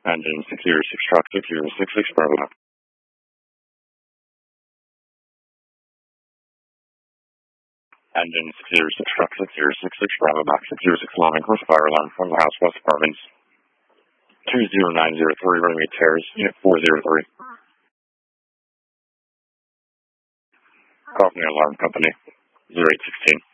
Engine 606 truck 6066 Bravo. Engine 606 truck 6066 Bravo Box 606 alarm equals fire alarm from the House West Apartments. 20903 running me Terrace, Unit 403. Call from the alarm company 0816.